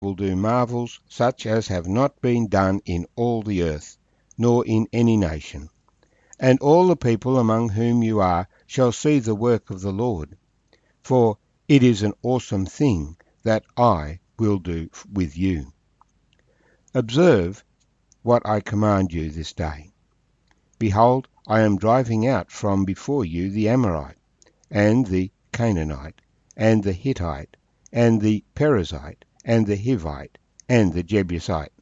will do marvels such as have not been done in all the earth, nor in any nation. And all the people among whom you are shall see the work of the Lord. For it is an awesome thing that I will do with you. Observe what I command you this day. Behold, I am driving out from before you the Amorite, and the Canaanite, and the Hittite, and the Perizzite, and the Hivite, and the Jebusite.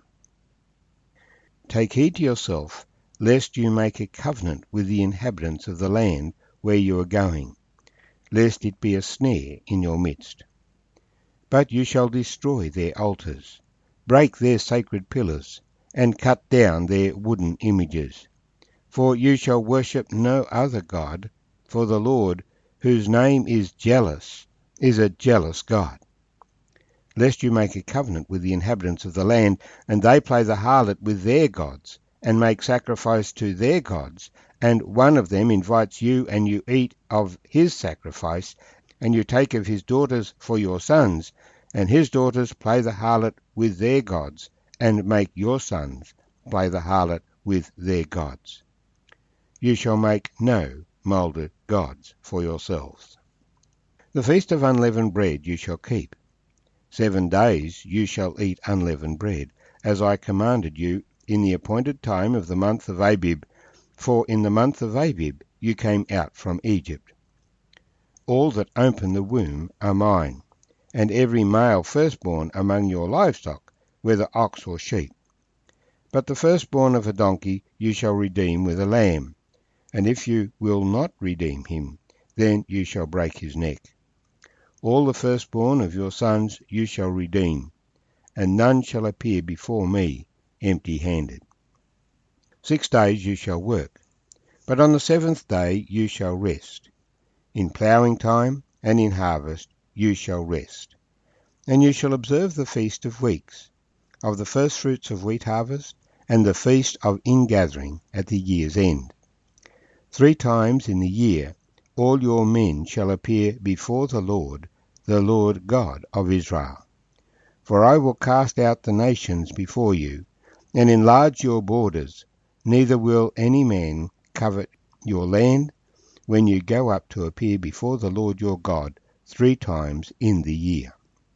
Take heed to yourself, lest you make a covenant with the inhabitants of the land where you are going, lest it be a snare in your midst. But you shall destroy their altars, break their sacred pillars, and cut down their wooden images. For you shall worship no other God, for the Lord, whose name is jealous, is a jealous God. Lest you make a covenant with the inhabitants of the land, and they play the harlot with their gods, and make sacrifice to their gods, and one of them invites you, and you eat of his sacrifice, and you take of his daughters for your sons, and his daughters play the harlot with their gods, and make your sons play the harlot with their gods. You shall make no moulded gods for yourselves. The feast of unleavened bread you shall keep. 7 days you shall eat unleavened bread, as I commanded you in the appointed time of the month of Abib, for in the month of Abib you came out from Egypt. All that open the womb are mine, and every male firstborn among your livestock, whether ox or sheep. But the firstborn of a donkey you shall redeem with a lamb, and if you will not redeem him, then you shall break his neck. All the firstborn of your sons you shall redeem, and none shall appear before me empty-handed. 6 days you shall work, but on the 7th day you shall rest. In ploughing time and in harvest you shall rest. And you shall observe the feast of weeks, of the firstfruits of wheat harvest, and the feast of ingathering at the year's end. 3 times in the year all your men shall appear before the Lord God of Israel. For I will cast out the nations before you, and enlarge your borders, neither will any man covet your land, when you go up to appear before the Lord your God 3 times in the year.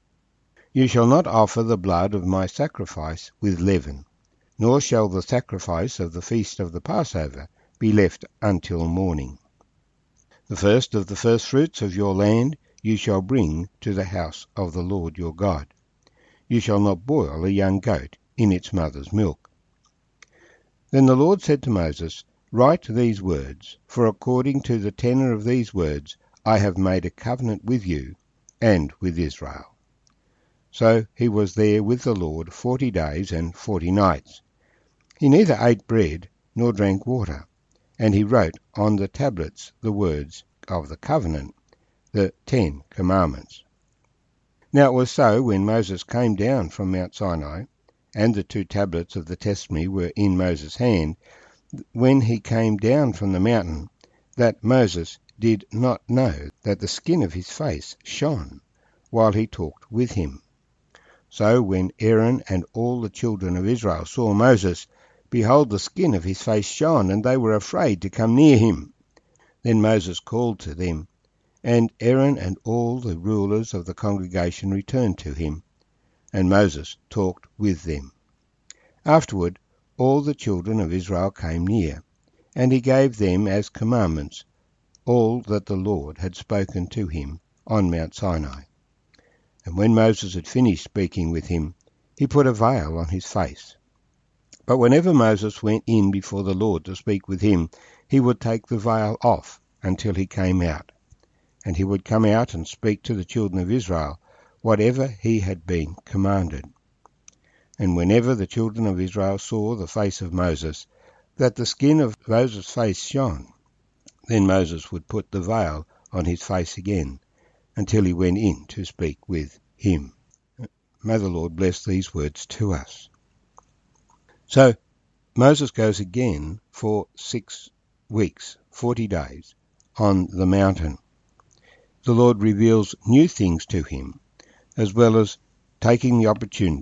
You shall not offer the blood of my sacrifice with leaven, nor shall the sacrifice of the feast of the Passover be left until morning. The first of the firstfruits of your land you shall bring to the house of the Lord your God. You shall not boil a young goat in its mother's milk. Then the Lord said to Moses, Write these words, for according to the tenor of these words I have made a covenant with you and with Israel. So he was there with the Lord 40 days and 40 nights. He neither ate bread nor drank water, and he wrote on the tablets the words of the covenant, the 10 commandments. Now it was so, when Moses came down from Mount Sinai, and the 2 tablets of the testimony were in Moses' hand, when he came down from the mountain, that Moses did not know that the skin of his face shone while he talked with him. So when Aaron and all the children of Israel saw Moses, behold, the skin of his face shone, and they were afraid to come near him. Then Moses called to them, and Aaron and all the rulers of the congregation returned to him, and Moses talked with them. Afterward all the children of Israel came near, and he gave them as commandments all that the Lord had spoken to him on Mount Sinai. And when Moses had finished speaking with him, he put a veil on his face. But whenever Moses went in before the Lord to speak with him, he would take the veil off until he came out. And he would come out and speak to the children of Israel whatever he had been commanded. And whenever the children of Israel saw the face of Moses, that the skin of Moses' face shone, then Moses would put the veil on his face again, until he went in to speak with him. May the Lord bless these words to us. So Moses goes again for 6 weeks, 40 days, on the mountain. The Lord reveals new things to him, as well as taking the opportunity